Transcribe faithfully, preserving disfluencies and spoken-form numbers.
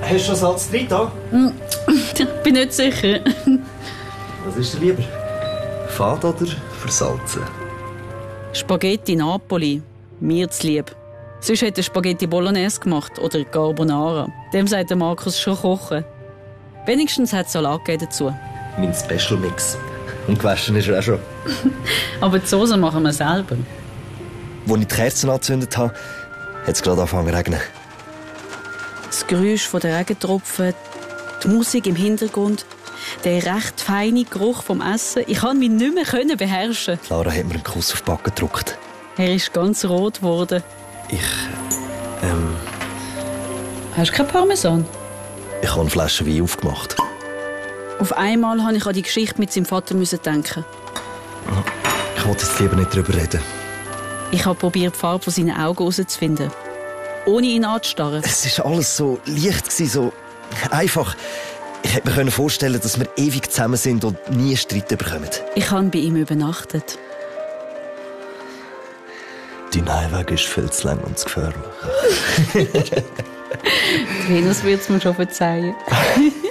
Hast du schon Salz drin da? Ich bin nicht sicher. Was ist dir lieber? Fad oder versalzen? Spaghetti Napoli. Mir zu lieb. Sonst hätte er Spaghetti Bolognese gemacht oder Carbonara. Dem sagt der Markus schon kochen. Wenigstens hat es Salat dazu. Mein Special Mix. Und gewaschen ist er auch schon. Aber die Soße machen wir selber. Als ich die Kerzen angezündet habe, hat es gerade angefangen zu regnen. Das Geräusch der Regentropfen, die Musik im Hintergrund, der recht feine Geruch vom Essen. Ich konnte mich nicht mehr beherrschen. Lara hat mir einen Kuss auf die Backe gedrückt. Er ist ganz rot geworden. Ich, ähm... Hast du kein Parmesan? Ich habe eine Flasche Wein aufgemacht. Auf einmal musste ich an die Geschichte mit seinem Vater denken. Ich wollte jetzt lieber nicht darüber reden. Ich habe probiert, die Farbe von seinen Augen herauszufinden. Ohne ihn anzustarren. Es war alles so leicht, so einfach. Ich hätte mir vorstellen, dass wir ewig zusammen sind und nie Streit bekommen. Ich habe bei ihm übernachtet. Dein Heimweg ist viel zu lang und zu gefährlich. Venus wird es mir schon verzeihen.